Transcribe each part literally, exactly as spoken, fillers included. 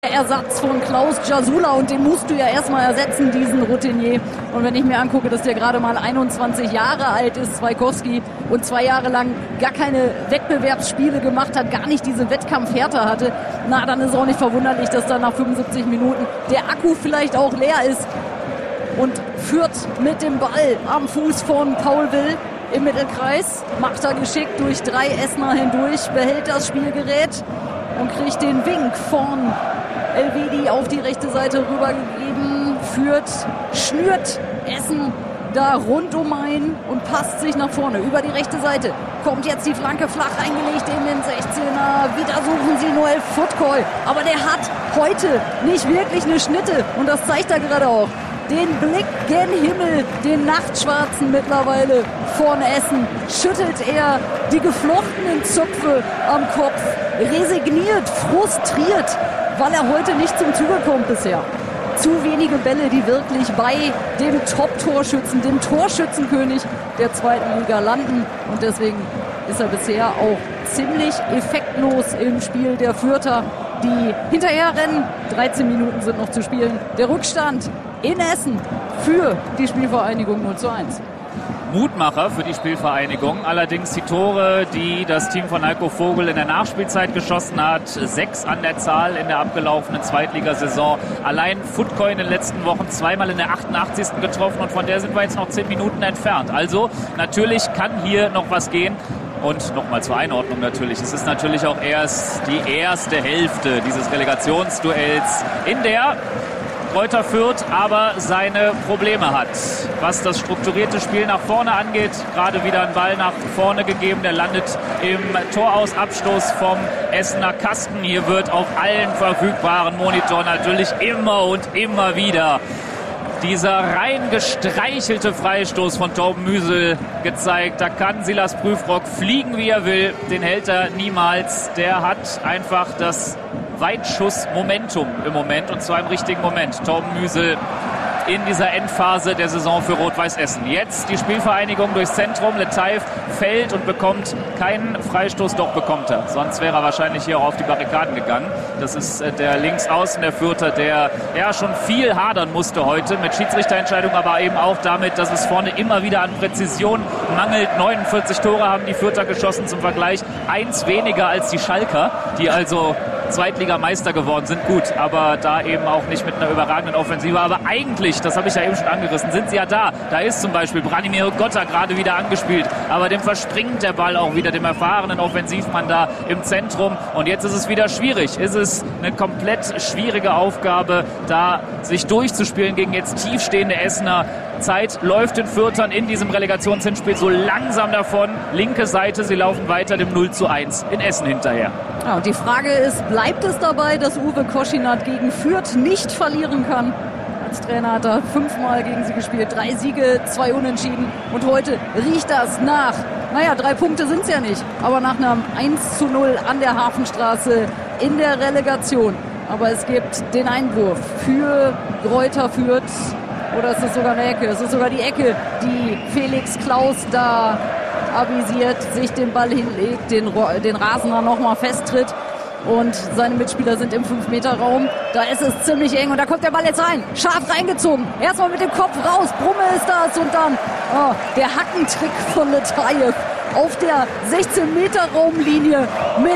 Ersatz von Klaus Jasula und den musst du ja erstmal ersetzen, diesen Routinier. Und wenn ich mir angucke, dass der gerade mal einundzwanzig Jahre alt ist, Zwaikowski, und zwei Jahre lang gar keine Wettbewerbsspiele gemacht hat, gar nicht diese Wettkampfhärte hatte, na, dann ist es auch nicht verwunderlich, dass da nach fünfundsiebzig Minuten der Akku vielleicht auch leer ist. Und Fürth mit dem Ball am Fuß von Paul Will im Mittelkreis, macht er geschickt durch drei Essener hindurch, behält das Spielgerät und kriegt den Wink von Elvedi auf die rechte Seite rübergegeben. Fürth schnürt Essen da rund um ein und passt sich nach vorne über die rechte Seite. Kommt jetzt die Flanke flach reingelegt in den sechzehner. Wieder suchen sie Noel Futkoy. Aber der hat heute nicht wirklich eine Schnitte. Und das zeigt er gerade auch. Den Blick gen Himmel, den Nachtschwarzen mittlerweile von Essen, schüttelt er die geflochtenen Zöpfe am Kopf, resigniert, frustriert, weil er heute nicht zum Zuge kommt bisher. Zu wenige Bälle, die wirklich bei dem Top-Torschützen, dem Torschützenkönig der zweiten Liga landen. Und deswegen ist er bisher auch ziemlich effektlos im Spiel der Fürther, die hinterher rennen. dreizehn Minuten sind noch zu spielen. Der Rückstand in Essen für die Spielvereinigung null zu eins. Mutmacher für die Spielvereinigung. Allerdings die Tore, die das Team von Heiko Vogel in der Nachspielzeit geschossen hat. Sechs an der Zahl in der abgelaufenen Zweitligasaison. Allein Futkoy in den letzten Wochen zweimal in der achtundachtzigsten getroffen und von der sind wir jetzt noch zehn Minuten entfernt. Also natürlich kann hier noch was gehen. Und nochmal zur Einordnung natürlich. Es ist natürlich auch erst die erste Hälfte dieses Relegationsduells, in der Greuther Fürth aber seine Probleme hat. Was das strukturierte Spiel nach vorne angeht, gerade wieder ein Ball nach vorne gegeben, der landet im Torausabstoß vom Essener Kasten. Hier wird auf allen verfügbaren Monitoren natürlich immer und immer wieder dieser rein gestreichelte Freistoß von Torben Müsel gezeigt. Da kann Silas Prüfrock fliegen, wie er will. Den hält er niemals. Der hat einfach das Weitschuss-Momentum im Moment, und zwar im richtigen Moment. Torben Müsel in dieser Endphase der Saison für Rot-Weiß Essen. Jetzt die Spielvereinigung durchs Zentrum. Letaif fällt und bekommt keinen Freistoß, doch bekommt er. Sonst wäre er wahrscheinlich hier auch auf die Barrikaden gegangen. Das ist der Linksaußen, der Fürther, der ja schon viel hadern musste heute mit Schiedsrichterentscheidung, aber eben auch damit, dass es vorne immer wieder an Präzision mangelt. neunundvierzig Tore haben die Fürther geschossen, zum Vergleich eins weniger als die Schalker, die also Zweitligameister geworden sind. Gut, aber da eben auch nicht mit einer überragenden Offensive. Aber eigentlich, das habe ich ja eben schon angerissen, sind sie ja da. Da ist zum Beispiel Branimir Gotta gerade wieder angespielt. Aber dem verspringt der Ball auch wieder, dem erfahrenen Offensivmann da im Zentrum. Und jetzt ist es wieder schwierig. Ist es eine komplett schwierige Aufgabe, da sich durchzuspielen gegen jetzt tiefstehende Essener. Zeit läuft den Fürthern in diesem Relegationshinspiel so langsam davon. Linke Seite, sie laufen weiter dem null zu eins in Essen hinterher. Ja, und die Frage ist, bleibt es dabei, dass Uwe Koschinat gegen Fürth nicht verlieren kann? Als Trainer hat er fünfmal gegen sie gespielt, drei Siege, zwei Unentschieden. Und heute riecht das nach, naja, drei Punkte sind es ja nicht, aber nach einem eins zu null an der Hafenstraße in der Relegation. Aber es gibt den Einwurf für Greuther Fürth. Oder ist es sogar eine Ecke? Es ist sogar die Ecke, die Felix Klaus da avisiert, sich den Ball hinlegt, den, den Rasener nochmal festtritt. Und seine Mitspieler sind im fünf Meter Raum. Da ist es ziemlich eng und da kommt der Ball jetzt rein. Scharf reingezogen. Erstmal mit dem Kopf raus. Brumme ist das und dann oh, der Hackentrick von Letaif auf der sechzehn Meter Raumlinie mit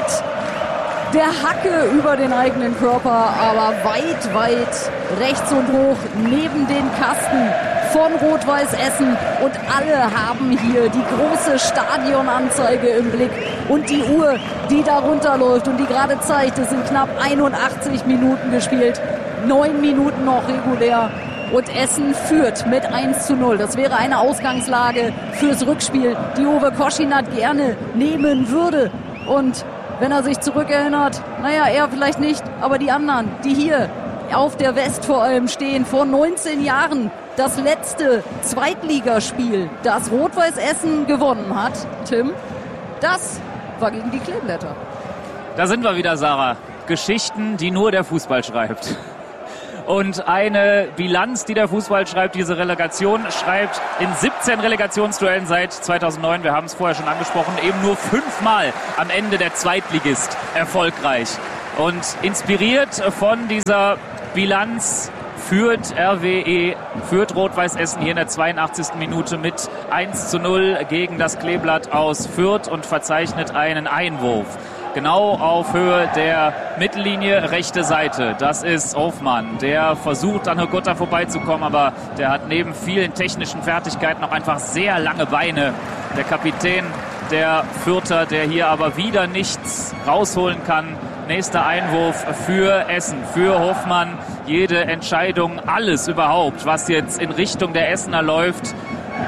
der Hacke über den eigenen Körper, aber weit, weit rechts und hoch neben den Kasten von Rot-Weiß Essen. Und alle haben hier die große Stadionanzeige im Blick und die Uhr, die da runterläuft und die gerade zeigt, es sind knapp einundachtzig Minuten gespielt, neun Minuten noch regulär. Und Essen führt mit eins zu null. Das wäre eine Ausgangslage fürs Rückspiel, die Uwe Koschinat gerne nehmen würde. Und wenn er sich zurückerinnert, naja, er vielleicht nicht, aber die anderen, die hier auf der West vor allem stehen, vor neunzehn Jahren, das letzte Zweitligaspiel, das Rot-Weiß Essen gewonnen hat, Tim, das war gegen die Kleeblätter. Da sind wir wieder, Sarah. Geschichten, die nur der Fußball schreibt. Und eine Bilanz, die der Fußball schreibt, diese Relegation schreibt in siebzehn Relegationsduellen seit zweitausendneun, wir haben es vorher schon angesprochen, eben nur fünfmal am Ende der Zweitligist erfolgreich. Und inspiriert von dieser Bilanz führt R W E, führt Rot-Weiß Essen hier in der zweiundachtzigsten Minute mit eins zu null gegen das Kleeblatt aus Fürth und verzeichnet einen Einwurf. Genau auf Höhe der Mittellinie, rechte Seite. Das ist Hofmann, der versucht an Hogutta vorbeizukommen, aber der hat neben vielen technischen Fertigkeiten auch einfach sehr lange Beine. Der Kapitän der Fürther, der hier aber wieder nichts rausholen kann. Nächster Einwurf für Essen, für Hofmann. Jede Entscheidung, alles überhaupt, was jetzt in Richtung der Essener läuft,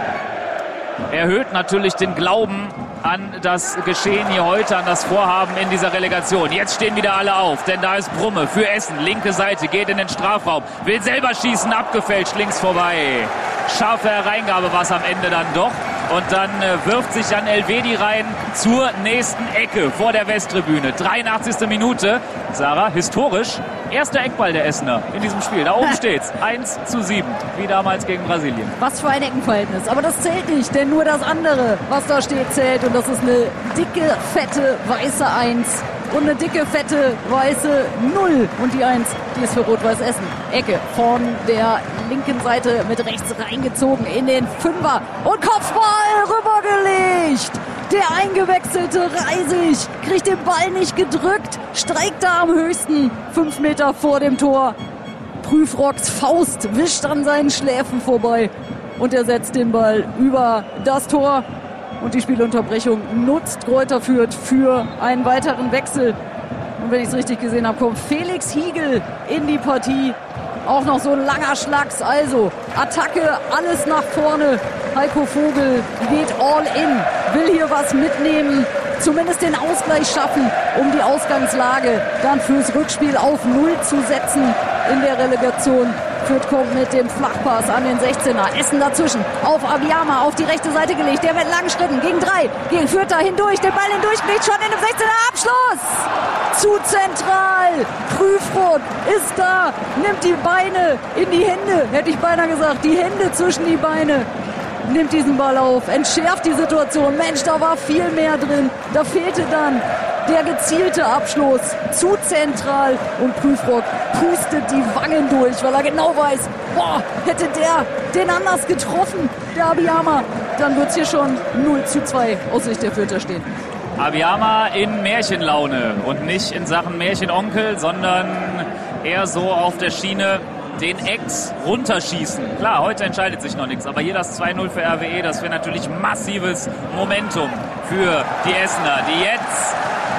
erhöht natürlich den Glauben an das Geschehen hier heute, an das Vorhaben in dieser Relegation. Jetzt stehen wieder alle auf, denn da ist Brumme für Essen. Linke Seite, geht in den Strafraum, will selber schießen, abgefälscht, links vorbei. Scharfe Hereingabe war es am Ende dann doch. Und dann äh, wirft sich Jan Elvedi rein zur nächsten Ecke vor der Westtribüne. dreiundachtzigste Minute. Sarah, historisch, erster Eckball der Essener in diesem Spiel. Da oben steht's. eins zu sieben, wie damals gegen Brasilien. Was für ein Eckenverhältnis. Aber das zählt nicht, denn nur das andere, was da steht, zählt. Und das ist eine dicke, fette, weiße eins. Und eine dicke, fette, weiße null. Und die eins, die ist für Rot-Weiß Essen. Ecke von der linken Seite mit rechts reingezogen in den Fünfer. Und Kopfball rübergelegt. Der eingewechselte Reisig kriegt den Ball nicht gedrückt. Streikt da am höchsten. Fünf Meter vor dem Tor. Prüfrocks Faust wischt an seinen Schläfen vorbei. Und er setzt den Ball über das Tor. Und die Spielunterbrechung nutzt Greuther Fürth für einen weiteren Wechsel. Und wenn ich es richtig gesehen habe, kommt Felix Hiegel in die Partie. Auch noch so ein langer Schlags. Also Attacke, alles nach vorne. Heiko Vogel geht all in, will hier was mitnehmen. Zumindest den Ausgleich schaffen, um die Ausgangslage dann fürs Rückspiel auf null zu setzen in der Relegation. Fürth kommt mit dem Flachpass an den sechzehner. Essen dazwischen. Auf Abiyama, auf die rechte Seite gelegt. Der mit langen Schritten gegen drei. Gegen Fürth da hindurch. Den Ball hindurchgelegt. Schon in dem sechzehner. Abschluss! Zu zentral. Prüfrot ist da. Nimmt die Beine in die Hände. Hätte ich beinahe gesagt. Die Hände zwischen die Beine. Nimmt diesen Ball auf. Entschärft die Situation. Mensch, da war viel mehr drin. Da fehlte dann der gezielte Abschluss, zu zentral, und Prüfrock pustet die Wangen durch, weil er genau weiß, boah, hätte der den anders getroffen, der Abiyama, dann wird es hier schon null zu zwei aus Sicht der Fürther stehen. Abiyama in Märchenlaune und nicht in Sachen Märchenonkel, sondern eher so auf der Schiene den Ex runterschießen. Klar, heute entscheidet sich noch nichts, aber hier das zwei null für R W E, das wäre natürlich massives Momentum für die Essener, die jetzt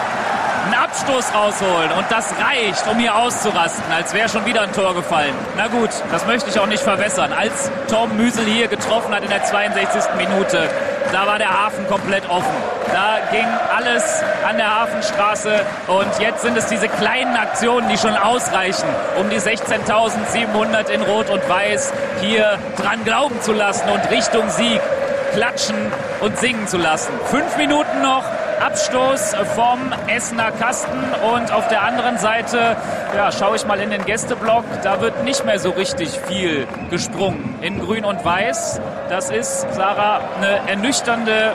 einen Abstoß rausholen, und das reicht, um hier auszurasten, als wäre schon wieder ein Tor gefallen. Na gut, das möchte ich auch nicht verwässern. Als Tom Müsel hier getroffen hat in der zweiundsechzigsten Minute, da war der Hafen komplett offen. Da ging alles an der Hafenstraße, und jetzt sind es diese kleinen Aktionen, die schon ausreichen, um die sechzehntausendsiebenhundert in Rot und Weiß hier dran glauben zu lassen und Richtung Sieg klatschen und singen zu lassen. Fünf Minuten noch. Abstoß vom Essener Kasten, und auf der anderen Seite, ja, schaue ich mal in den Gästeblock, da wird nicht mehr so richtig viel gesprungen in Grün und Weiß. Das ist, Sarah, eine ernüchternde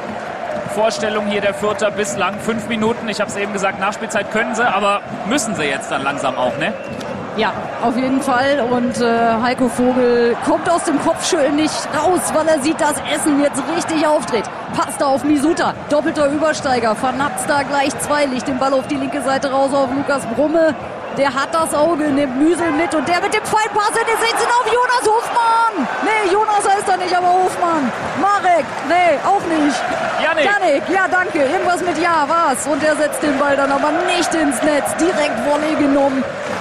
Vorstellung hier der Fürther bislang. Fünf Minuten, ich habe es eben gesagt, Nachspielzeit können sie, aber müssen sie jetzt dann langsam auch, ne? Ja, auf jeden Fall. Und äh, Heiko Vogel kommt aus dem Kopfschütteln nicht raus, weil er sieht, dass Essen jetzt richtig auftritt. Passt da auf Misuta, doppelter Übersteiger, vernatzt da gleich zwei, legt den Ball auf die linke Seite raus auf Lukas Brumme. Der hat das Auge, nimmt Müsel mit, und der mit dem Feinpass in den sechzehn auf Jonas Hofmann. Nee, Jonas heißt er nicht, aber Hofmann. Marek, nee, auch nicht. Janik. Janik, ja danke, irgendwas mit Ja war's. Und der setzt den Ball dann aber nicht ins Netz, direkt Volley genommen.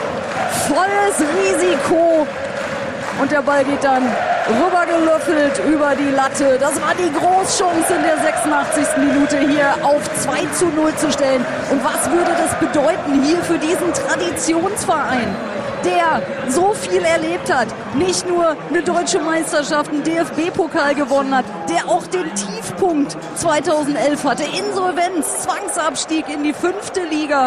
Volles Risiko, und der Ball geht dann rübergelöffelt über die Latte. Das war die Großchance in der sechsundachtzigsten Minute, hier auf zwei zu null zu stellen. Und was würde das bedeuten hier für diesen Traditionsverein, der so viel erlebt hat, nicht nur eine deutsche Meisterschaft, einen D F B-Pokal gewonnen hat, der auch den Tiefpunkt zweitausendelf hatte, Insolvenz, Zwangsabstieg in die fünfte Liga.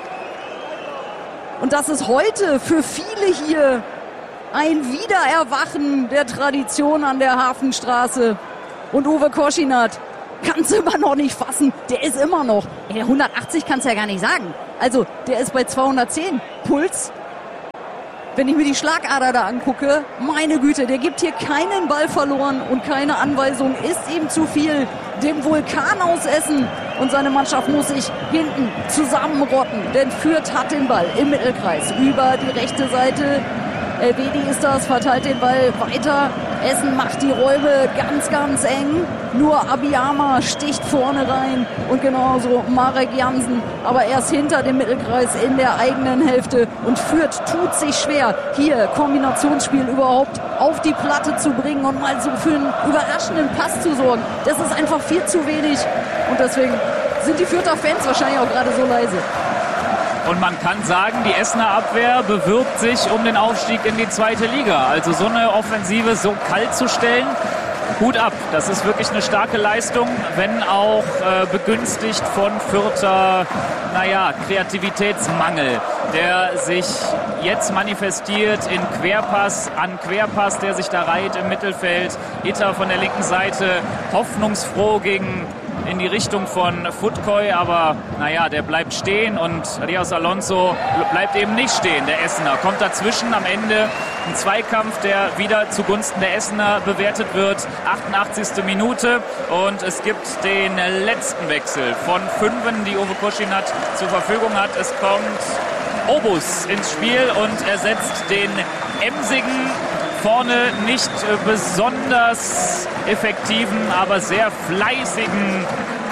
Und das ist heute für viele hier ein Wiedererwachen der Tradition an der Hafenstraße. Und Uwe Koschinat kannst du immer noch nicht fassen. Der ist immer noch, ey, der hundertachtzig kannst du ja gar nicht sagen. Also, der ist bei zweihundertzehn. Puls. Wenn ich mir die Schlagader da angucke, meine Güte, der gibt hier keinen Ball verloren und keine Anweisung, ist ihm zu viel. Dem Vulkan aus Essen und seine Mannschaft muss sich hinten zusammenrotten, denn Fürth hat den Ball im Mittelkreis über die rechte Seite. Elvedi ist das, verteilt den Ball weiter. Essen macht die Räume ganz, ganz eng. Nur Abiyama sticht vorne rein und genauso Marek Jansen. Aber erst hinter dem Mittelkreis in der eigenen Hälfte. Und Fürth tut sich schwer, hier Kombinationsspiel überhaupt auf die Platte zu bringen und mal so für einen überraschenden Pass zu sorgen. Das ist einfach viel zu wenig. Und deswegen sind die Fürther Fans wahrscheinlich auch gerade so leise. Und man kann sagen, die Essener Abwehr bewirbt sich um den Aufstieg in die zweite Liga. Also so eine Offensive so kalt zu stellen, Hut ab. Das ist wirklich eine starke Leistung, wenn auch äh, begünstigt von Fürther, naja, Kreativitätsmangel, der sich jetzt manifestiert in Querpass an Querpass, der sich da reiht im Mittelfeld. Itter von der linken Seite, hoffnungsfroh gegen in die Richtung von Futkoi, aber naja, der bleibt stehen und Rios Alonso bleibt eben nicht stehen, der Essener. Kommt dazwischen am Ende ein Zweikampf, der wieder zugunsten der Essener bewertet wird. achtundachtzigste Minute und es gibt den letzten Wechsel von Fünfen, die Uwe Koschinat zur Verfügung hat. Es kommt Obus ins Spiel und ersetzt den emsigen, vorne nicht besonders effektiven, aber sehr fleißigen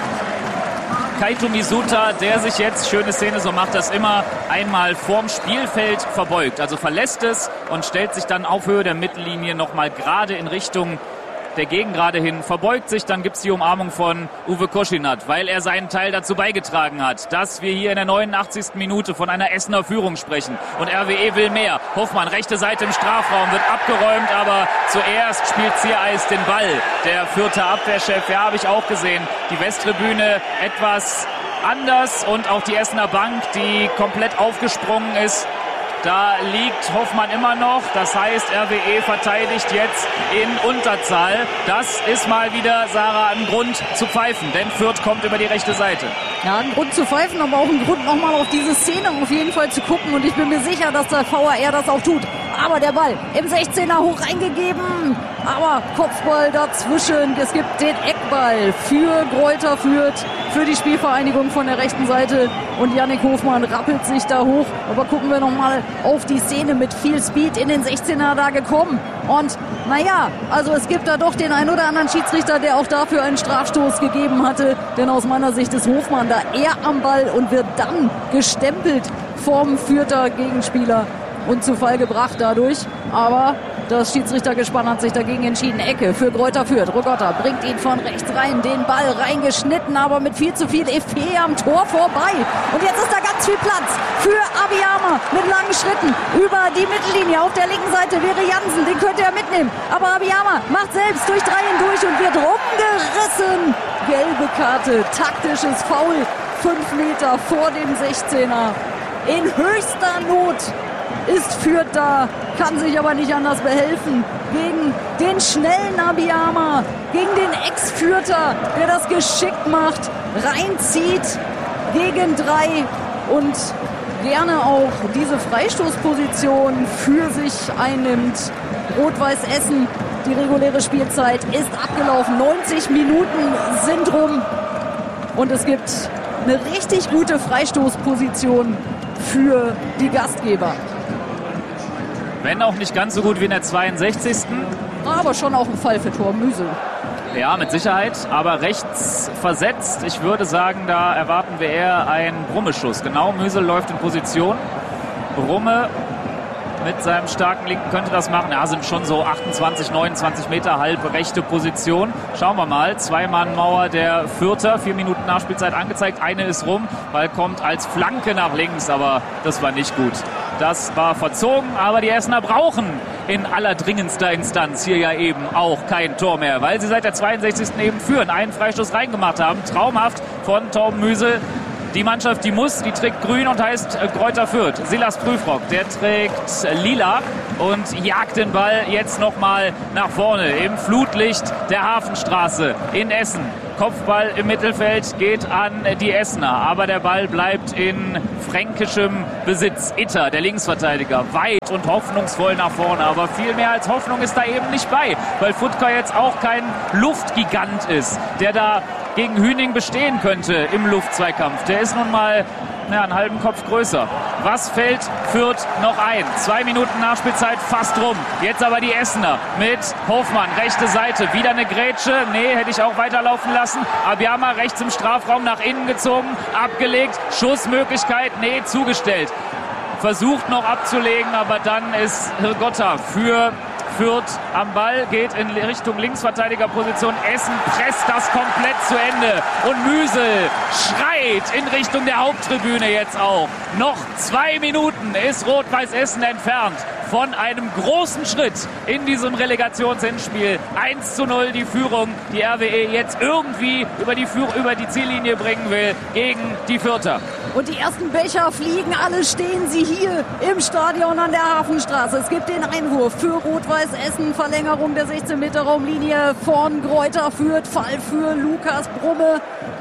Kaito Misuta, der sich jetzt, schöne Szene, so macht das immer, einmal vorm Spielfeld verbeugt. Also verlässt es und stellt sich dann auf Höhe der Mittellinie nochmal gerade in Richtung der Gegengrade hin, verbeugt sich, dann gibt es die Umarmung von Uwe Koschinat, weil er seinen Teil dazu beigetragen hat, dass wir hier in der neunundachtzigsten Minute von einer Essener Führung sprechen. Und R W E will mehr. Hoffmann, rechte Seite im Strafraum, wird abgeräumt, aber zuerst spielt Ziereis den Ball. Der Fürther Abwehrchef, ja, habe ich auch gesehen. Die Westtribüne etwas anders und auch die Essener Bank, die komplett aufgesprungen ist. Da liegt Hoffmann immer noch. Das heißt, R W E verteidigt jetzt in Unterzahl. Das ist mal wieder, Sarah, ein Grund zu pfeifen, denn Fürth kommt über die rechte Seite. Ja, ein Grund zu pfeifen, aber auch ein Grund, nochmal auf diese Szene auf jeden Fall zu gucken. Und ich bin mir sicher, dass der V A R das auch tut. Aber der Ball im sechzehner hoch reingegeben. Aber Kopfball dazwischen. Es gibt den Eckball für Greuther Fürth, für die Spielvereinigung von der rechten Seite. Und Yannick Hofmann rappelt sich da hoch. Aber gucken wir nochmal auf die Szene, mit viel Speed in den sechzehner da gekommen. Und naja, also es gibt da doch den ein oder anderen Schiedsrichter, der auch dafür einen Strafstoß gegeben hatte. Denn aus meiner Sicht ist Hofmann da eher am Ball und wird dann gestempelt vom Fürther Gegenspieler und zu Fall gebracht dadurch. Aber das Schiedsrichtergespann hat sich dagegen entschieden. Ecke für Greuther Fürth. Rogotta bringt ihn von rechts rein, den Ball reingeschnitten, aber mit viel zu viel Effet am Tor vorbei. Und jetzt ist da ganz viel Platz für Abiyama mit langen Schritten über die Mittellinie. Auf der linken Seite wäre Jansen, den könnte er mitnehmen. Aber Abiyama macht selbst durch drei hindurch und wird rumgerissen. Gelbe Karte, taktisches Foul, fünf Meter vor dem sechzehner. In höchster Not ist Fürth da, kann sich aber nicht anders behelfen. Gegen den schnellen Abiyama, gegen den Ex-Fürther, der das geschickt macht, reinzieht gegen drei und gerne auch diese Freistoßposition für sich einnimmt. Rot-Weiß Essen, die reguläre Spielzeit ist abgelaufen. neunzig Minuten sind rum und es gibt eine richtig gute Freistoßposition für die Gastgeber. Wenn auch nicht ganz so gut wie in der zweiundsechzigsten Aber schon auch ein Fall für Torben Müsel. Ja, mit Sicherheit, aber rechts versetzt. Ich würde sagen, da erwarten wir eher einen Brumme-Schuss. Genau, Müsel läuft in Position. Brumme mit seinem starken Linken könnte das machen. Ja, sind schon so achtundzwanzig, neunundzwanzig Meter, halbe rechte Position. Schauen wir mal. Zwei-Mann-Mauer der Fürther. Vier Minuten Nachspielzeit angezeigt. Eine ist rum. Ball kommt als Flanke nach links, aber das war nicht gut. Das war verzogen, aber die Essener brauchen in allerdringendster Instanz hier ja eben auch kein Tor mehr, weil sie seit der zweiundsechzigsten eben führen, einen Freistoß reingemacht haben. Traumhaft von Torben Müsel. die Mannschaft, die muss, die trägt grün und heißt Greuther Fürth. Silas Prüfrock, der trägt lila und jagt den Ball jetzt nochmal nach vorne im Flutlicht der Hafenstraße in Essen. Kopfball im Mittelfeld geht an die Essener, aber der Ball bleibt in fränkischem Besitz. Itter, der Linksverteidiger, weit und hoffnungsvoll nach vorne, aber viel mehr als Hoffnung ist da eben nicht bei, weil Futka jetzt auch kein Luftgigant ist, der da gegen Hüning bestehen könnte im Luftzweikampf. Der ist nun mal ja, einen halben Kopf größer. Was fällt Fürth noch ein? Zwei Minuten Nachspielzeit fast rum. Jetzt aber die Essener mit Hofmann, rechte Seite. Wieder eine Grätsche. Nee, hätte ich auch weiterlaufen lassen. Abiyama rechts im Strafraum nach innen gezogen. Abgelegt. Schussmöglichkeit. Nee, zugestellt. Versucht noch abzulegen, aber dann ist Hirgotta für Fürth am Ball, geht in Richtung Linksverteidigerposition. Essen presst das komplett zu Ende. Und Müsel schreit in Richtung der Haupttribüne jetzt auch. Noch zwei Minuten ist Rot-Weiß Essen entfernt von einem großen Schritt in diesem Relegationsendspiel. eins zu null die Führung, die R W E jetzt irgendwie über die, Führ- über die Ziellinie bringen will gegen die Fürther. Und die ersten Becher fliegen, alle stehen sie hier im Stadion an der Hafenstraße. Es gibt den Einwurf für Rot-Weiß Essen, Verlängerung der sechzehn Meter Raumlinie von Greuther Fürth, Fall für Lukas Brumme,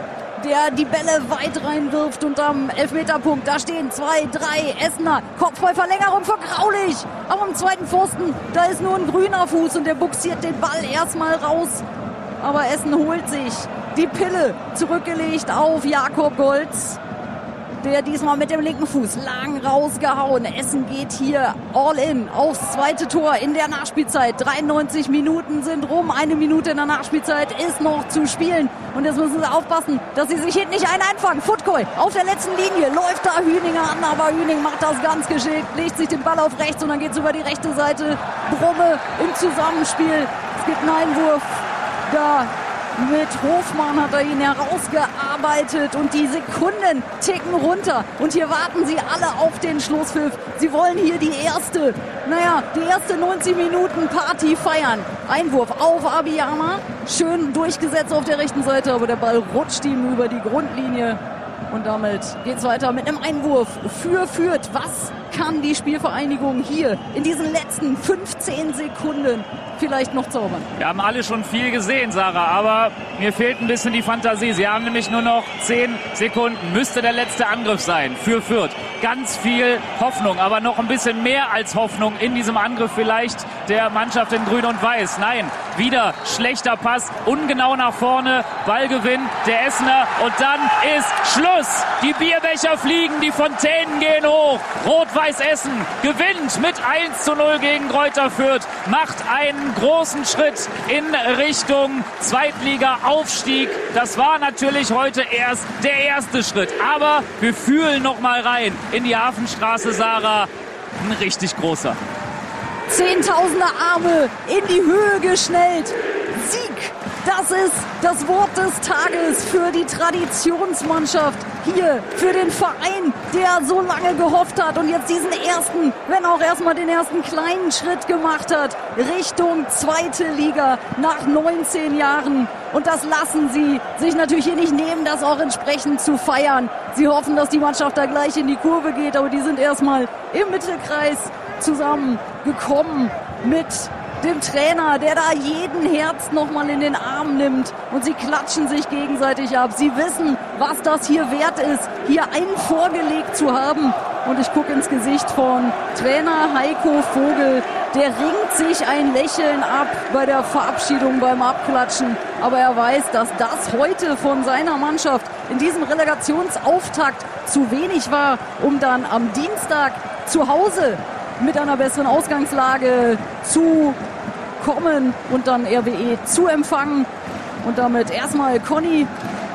der die Bälle weit reinwirft und am Elfmeterpunkt, da stehen zwei, drei Essener, Kopfballverlängerung für Graulich, aber am zweiten Pfosten, da ist nur ein grüner Fuß und der buxiert den Ball erstmal raus, aber Essen holt sich die Pille, zurückgelegt auf Jakob Goltz, der diesmal mit dem linken Fuß lang rausgehauen. Essen geht hier all in aufs zweite Tor in der Nachspielzeit. dreiundneunzig Minuten sind rum. Eine Minute in der Nachspielzeit ist noch zu spielen. Und jetzt müssen sie aufpassen, dass sie sich hinten nicht einen einfangen. Futkoi auf der letzten Linie läuft da Hüninger an, aber Hüning macht das ganz geschickt, legt sich den Ball auf rechts und dann geht es über die rechte Seite. Brumme im Zusammenspiel. Es gibt einen Einwurf da. Mit Hofmann hat er ihn herausgearbeitet und die Sekunden ticken runter. Und hier warten sie alle auf den Schlusspfiff. Sie wollen hier die erste, naja, die erste neunzig Minuten Party feiern. Einwurf auf Abiyama. Schön durchgesetzt auf der rechten Seite, aber der Ball rutscht ihm über die Grundlinie. Und damit geht's weiter mit einem Einwurf für Fürth. Was kann die Spielvereinigung hier in diesen letzten fünfzehn Sekunden vielleicht noch zaubern? Wir haben alle schon viel gesehen, Sarah, aber mir fehlt ein bisschen die Fantasie. Sie haben nämlich nur noch zehn Sekunden. Müsste der letzte Angriff sein für Fürth. Ganz viel Hoffnung, aber noch ein bisschen mehr als Hoffnung in diesem Angriff vielleicht der Mannschaft in Grün und Weiß. Nein, wieder schlechter Pass, ungenau nach vorne, Ballgewinn der Essener und dann ist Schluss. Die Bierbecher fliegen, die Fontänen gehen hoch. Rot-Weiß Essen gewinnt mit eins zu null gegen Greuther Fürth, macht einen großen Schritt in Richtung Zweitliga-Aufstieg. Das war natürlich heute erst der erste Schritt, aber wir fühlen noch mal rein in die Hafenstraße, Sarah. Ein richtig großer. Zehntausende Arme in die Höhe geschnellt. Sieg, das ist das Wort des Tages für die Traditionsmannschaft hier, für den Verein, der so lange gehofft hat und jetzt diesen ersten, wenn auch erstmal den ersten kleinen Schritt gemacht hat, Richtung zweite Liga nach neunzehn Jahren. Und das lassen sie sich natürlich hier nicht nehmen, das auch entsprechend zu feiern. Sie hoffen, dass die Mannschaft da gleich in die Kurve geht, aber die sind erstmal im Mittelkreis zusammengekommen mit dem Trainer, der da jeden Herz nochmal in den Arm nimmt und sie klatschen sich gegenseitig ab. Sie wissen, was das hier wert ist, hier einen vorgelegt zu haben. Und ich gucke ins Gesicht von Trainer Heiko Vogel. Der ringt sich ein Lächeln ab bei der Verabschiedung, beim Abklatschen. Aber er weiß, dass das heute von seiner Mannschaft in diesem Relegationsauftakt zu wenig war, um dann am Dienstag zu Hause mit einer besseren Ausgangslage zu kommen und dann R W E zu empfangen. Und damit erstmal, Conny,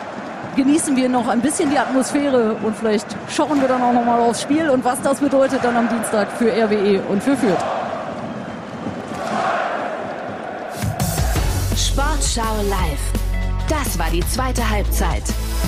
genießen wir noch ein bisschen die Atmosphäre und vielleicht schauen wir dann auch nochmal aufs Spiel und was das bedeutet dann am Dienstag für R W E und für Fürth. Sportschau live. Das war die zweite Halbzeit.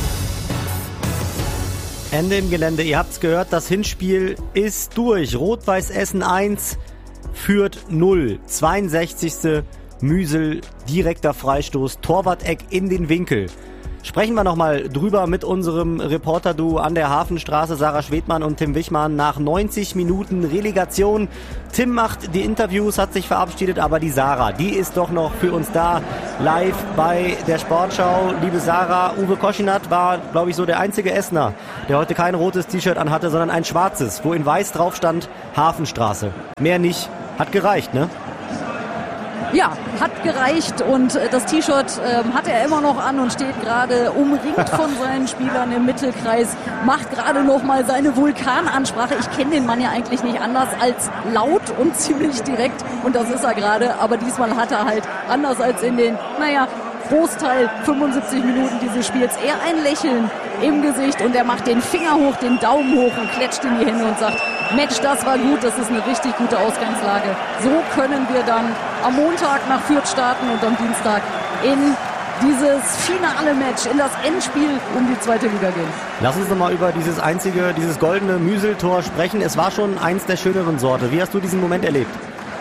Ende im Gelände, ihr habt's gehört, das Hinspiel ist durch. Rot-Weiß Essen eins, Fürth null. zweiundsechzigste Müsel, direkter Freistoß, Torwart-Eck in den Winkel. Sprechen wir nochmal drüber mit unserem Reporter-Duo an der Hafenstraße, Sarah Schwedmann und Tim Wichmann, nach neunzig Minuten Relegation. Tim macht die Interviews, hat sich verabschiedet, aber die Sarah, die ist doch noch für uns da, live bei der Sportschau. Liebe Sarah, Uwe Koschinat war, glaube ich, so der einzige Essener, der heute kein rotes T-Shirt anhatte, sondern ein schwarzes, wo in weiß drauf stand Hafenstraße. Mehr nicht. Hat gereicht, ne? Ja, hat gereicht und das T-Shirt ähm, hat er immer noch an und steht gerade umringt von seinen Spielern im Mittelkreis, macht gerade noch mal seine Vulkanansprache. Ich kenne den Mann ja eigentlich nicht anders als laut und ziemlich direkt und das ist er gerade, aber diesmal hat er halt anders als in den, naja, Großteil fünfundsiebzig Minuten dieses Spiels eher ein Lächeln im Gesicht und er macht den Finger hoch, den Daumen hoch und klatscht in die Hände und sagt, Mensch, das war gut, das ist eine richtig gute Ausgangslage. So können wir dann am Montag nach Fürth starten und am Dienstag in dieses finale Match, in das Endspiel um die zweite Liga gehen. Lass uns noch mal über dieses einzige, dieses goldene Müseltor sprechen. Es war schon eins der schöneren Sorte. Wie hast du diesen Moment erlebt?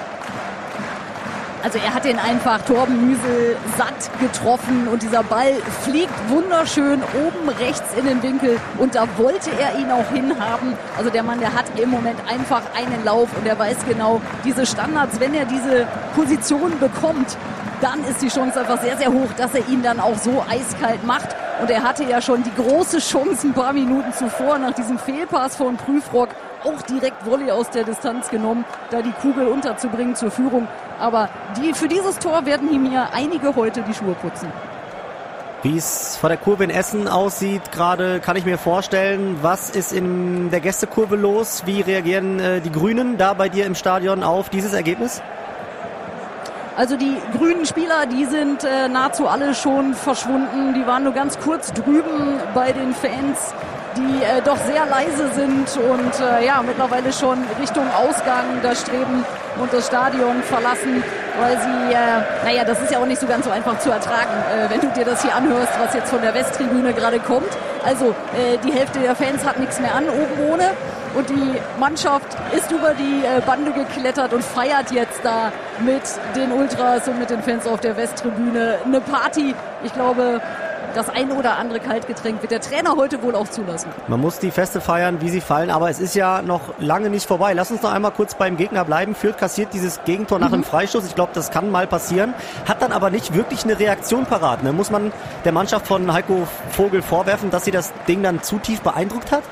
Also er hat den einfach Torben Müsel satt getroffen und dieser Ball fliegt wunderschön oben rechts in den Winkel und da wollte er ihn auch hinhaben. Also der Mann, der hat im Moment einfach einen Lauf und er weiß genau, diese Standards, wenn er diese Position bekommt, dann ist die Chance einfach sehr, sehr hoch, dass er ihn dann auch so eiskalt macht. Und er hatte ja schon die große Chance ein paar Minuten zuvor nach diesem Fehlpass von Prüfrock auch direkt Volley aus der Distanz genommen, da die Kugel unterzubringen zur Führung. Aber die, für dieses Tor werden ihm hier einige heute die Schuhe putzen. Wie es vor der Kurve in Essen aussieht, gerade kann ich mir vorstellen, was ist in der Gästekurve los? Wie reagieren äh, die Grünen da bei dir im Stadion auf dieses Ergebnis? Also die grünen Spieler, die sind äh, nahezu alle schon verschwunden. Die waren nur ganz kurz drüben bei den Fans, die äh, doch sehr leise sind und äh, ja mittlerweile schon Richtung Ausgang da streben und das Stadion verlassen, weil sie, äh, naja, das ist ja auch nicht so ganz so einfach zu ertragen, äh, wenn du dir das hier anhörst, was jetzt von der Westtribüne gerade kommt. Also äh, die Hälfte der Fans hat nichts mehr an, oben ohne. Und die Mannschaft ist über die äh, Bande geklettert und feiert jetzt da mit den Ultras und mit den Fans auf der Westtribüne eine Party. Ich glaube, das ein oder andere Kaltgetränk wird der Trainer heute wohl auch zulassen. Man muss die Feste feiern, wie sie fallen, aber es ist ja noch lange nicht vorbei. Lass uns noch einmal kurz beim Gegner bleiben. Fürth kassiert dieses Gegentor nach mhm. einem Freistoß. Ich glaube, das kann mal passieren. Hat dann aber nicht wirklich eine Reaktion parat. Ne? Muss man der Mannschaft von Heiko Vogel vorwerfen, dass sie das Ding dann zu tief beeindruckt hat?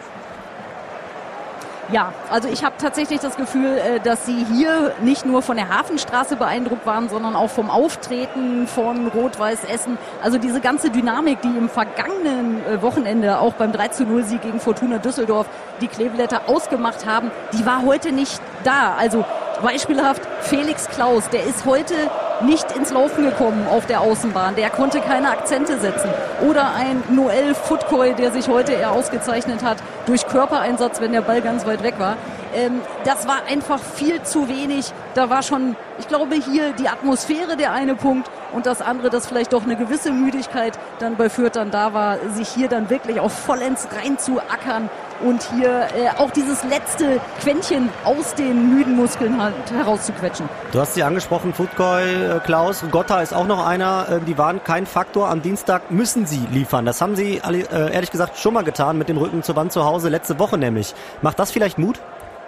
Ja, also ich habe tatsächlich das Gefühl, dass sie hier nicht nur von der Hafenstraße beeindruckt waren, sondern auch vom Auftreten von Rot-Weiß Essen. Also diese ganze Dynamik, die im vergangenen Wochenende auch beim drei zu null Sieg gegen Fortuna Düsseldorf die Kleeblätter ausgemacht haben, die war heute nicht da. Also beispielhaft Felix Klaus, der ist heute nicht ins Laufen gekommen auf der Außenbahn. Der konnte keine Akzente setzen. Oder ein Noel Futkoy, der sich heute eher ausgezeichnet hat durch Körpereinsatz, wenn der Ball ganz weit weg war. Ähm, das war einfach viel zu wenig. Da war schon, ich glaube, hier die Atmosphäre der eine Punkt und das andere, dass vielleicht doch eine gewisse Müdigkeit dann bei Fürth dann da war, sich hier dann wirklich auch vollends reinzuackern und hier äh, auch dieses letzte Quäntchen aus den müden Muskeln halt herauszuquetschen. Du hast sie angesprochen, Futkoy, äh, Klaus, Gotta ist auch noch einer, äh, die waren kein Faktor. Am Dienstag müssen sie liefern. Das haben sie äh, ehrlich gesagt schon mal getan mit dem Rücken zur Wand zu Hause, letzte Woche nämlich. Macht das vielleicht Mut?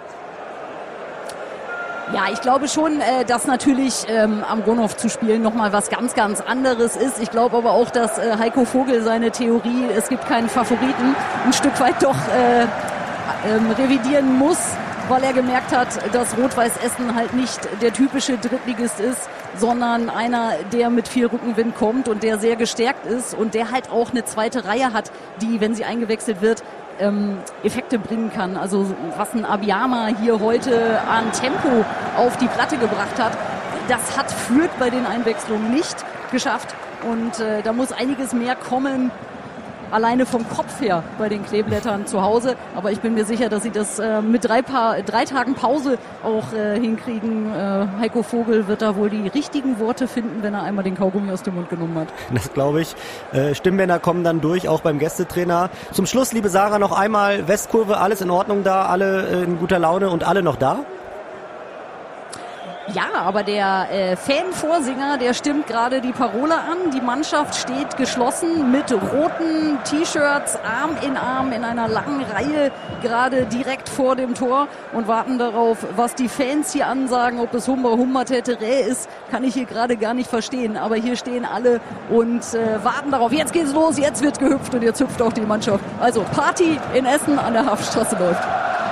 Ja, ich glaube schon, äh, dass natürlich ähm, am Gonhof zu spielen nochmal was ganz, ganz anderes ist. Ich glaube aber auch, dass äh, Heiko Vogel seine Theorie, es gibt keinen Favoriten, ein Stück weit doch äh, ähm, revidieren muss, weil er gemerkt hat, dass Rot-Weiß Essen halt nicht der typische Drittligist ist, sondern einer, der mit viel Rückenwind kommt und der sehr gestärkt ist und der halt auch eine zweite Reihe hat, die, wenn sie eingewechselt wird, Ähm, Effekte bringen kann. Also was ein Abiyama hier heute an Tempo auf die Platte gebracht hat, das hat Fürth bei den Einwechslungen nicht geschafft. Und äh, da muss einiges mehr kommen, alleine vom Kopf her bei den Kleeblättern zu Hause. Aber ich bin mir sicher, dass sie das äh, mit drei, paar, drei Tagen Pause auch äh, hinkriegen. Äh, Heiko Vogel wird da wohl die richtigen Worte finden, wenn er einmal den Kaugummi aus dem Mund genommen hat. Das glaube ich. Äh, Stimmbänder kommen dann durch, auch beim Gästetrainer. Zum Schluss, liebe Sarah, noch einmal Westkurve, alles in Ordnung da, alle in guter Laune und alle noch da? Ja, aber der äh, Fan-Vorsinger, der stimmt gerade die Parole an. Die Mannschaft steht geschlossen mit roten T-Shirts, Arm in Arm in einer langen Reihe, gerade direkt vor dem Tor und warten darauf, was die Fans hier ansagen. Ob es Humber Humber Teterä ist, kann ich hier gerade gar nicht verstehen. Aber hier stehen alle und äh, warten darauf. Jetzt geht's los, jetzt wird gehüpft und jetzt hüpft auch die Mannschaft. Also Party in Essen an der Hafenstraße läuft.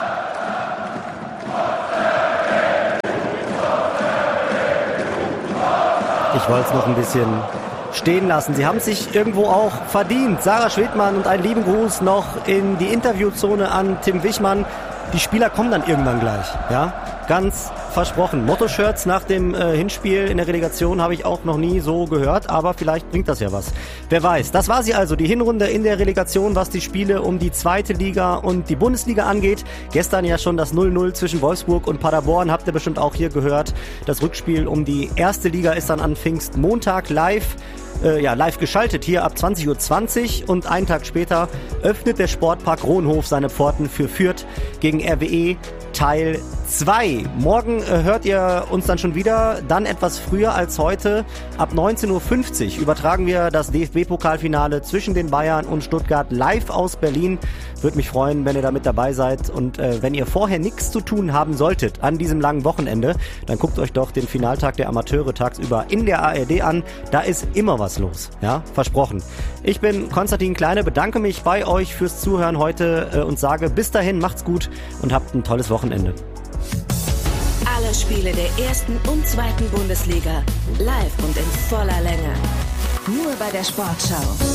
Ich wollte es noch ein bisschen stehen lassen. Sie haben es sich irgendwo auch verdient. Sarah Schwedmann und einen lieben Gruß noch in die Interviewzone an Tim Wichmann. Die Spieler kommen dann irgendwann gleich. Ja, ganz versprochen. Motto-Shirts nach dem äh, Hinspiel in der Relegation habe ich auch noch nie so gehört, aber vielleicht bringt das ja was. Wer weiß. Das war sie also, die Hinrunde in der Relegation, was die Spiele um die zweite Liga und die Bundesliga angeht. Gestern ja schon das null null zwischen Wolfsburg und Paderborn, habt ihr bestimmt auch hier gehört. Das Rückspiel um die erste Liga ist dann an Pfingstmontag live. Äh, ja, live geschaltet hier ab zwanzig Uhr zwanzig und einen Tag später öffnet der Sportpark Rohnhof seine Pforten für Fürth gegen R W E Teil zwei. Morgen äh, hört ihr uns dann schon wieder, dann etwas früher als heute. Ab neunzehn Uhr fünfzig übertragen wir das D F B-Pokalfinale zwischen den Bayern und Stuttgart live aus Berlin. Würde mich freuen, wenn ihr da mit dabei seid. Und äh, wenn ihr vorher nichts zu tun haben solltet an diesem langen Wochenende, dann guckt euch doch den Finaltag der Amateure tagsüber in der A R D an. Da ist immer was los. Ja, versprochen. Ich bin Konstantin Kleine, bedanke mich bei euch fürs Zuhören heute äh, und sage bis dahin, macht's gut und habt ein tolles Wochenende. Alle Spiele der ersten und zweiten Bundesliga live und in voller Länge. Nur bei der Sportschau.